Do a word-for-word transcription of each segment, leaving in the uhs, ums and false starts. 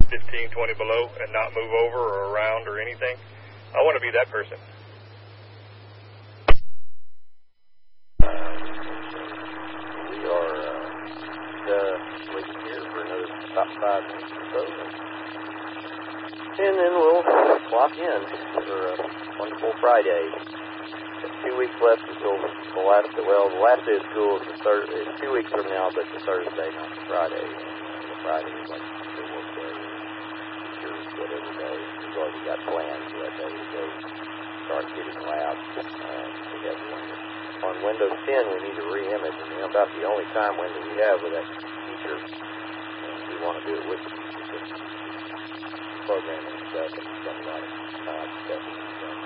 fifteen, twenty below and not move over or around or anything. I want to be that person. We are uh, waiting here for another about five minutes or so. And then we'll clock in for a wonderful Friday. Got two weeks left until the last, well, the last day of school is the third, it's two weeks from now, but the Thursday, not the Friday. And the Friday is like the work day, teachers, whatever day. We've already got plans for that day to go start getting labs. Um, we have one on Windows ten, we need to re-image, and you know, about the only time window we have with that teacher, and we want to do it with the teacher, just programming and stuff, and we've done a lot of time stuff and stuff.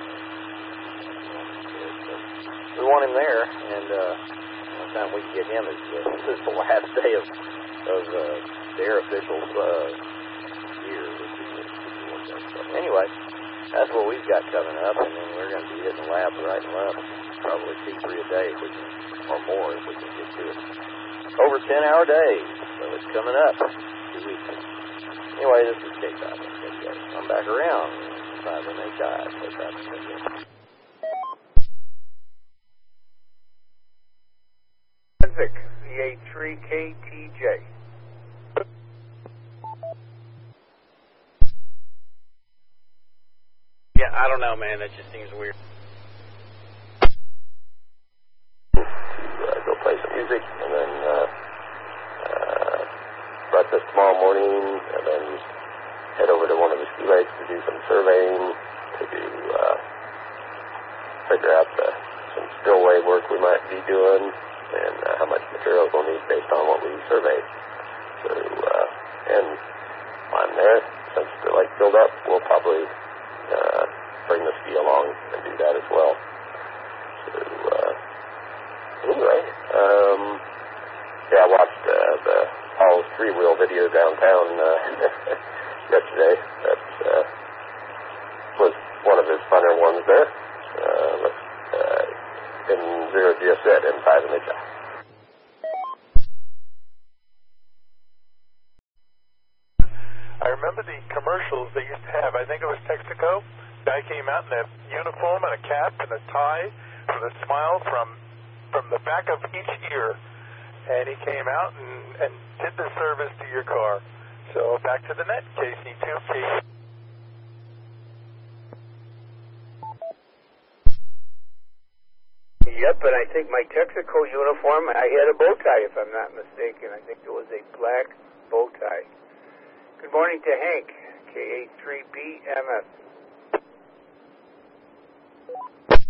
So we want him there, and uh, the only time we can get him is, uh, this is the last day of, of uh, their official uh, year, which is what they stuff. Anyway, that's what we've got coming up, and then we're going to be hitting the labs right and left. Probably two, three a day if we can, or more if we can get to it. Over ten hour days, so it's coming up. Two weeks. Anyway, this is K-Top. I'm back around. Five and eight guys. K-Top. Pacific, C A three K T J. Yeah, I don't know, man. That just seems weird. Uh, go play some music, and then uh, uh, breakfast tomorrow morning, and then head over to one of the ski lakes to do some surveying, to do, uh, figure out uh, some spillway work we might be doing, and uh, how much materials we'll need based on what we surveyed. So, uh, and on there, since the lake filled up, we'll probably uh, bring the ski along and do that as well. So, uh, Anyway, um, yeah, I watched uh, the Paul's three-wheel video downtown uh, yesterday. That uh, was one of his funner ones there. Uh, let's, uh, in zero G S Z M five in the job. I remember the commercials they used to have. I think it was Texaco. Guy came out in a uniform and a cap and a tie with a smile from from the back of each ear, and he came out and, and did the service to your car. So back to the net, K C two, K C. Yep, and I think my Texaco uniform, I had a bow tie, if I'm not mistaken. I think it was a black bow tie. Good morning to Hank, K A three B M S.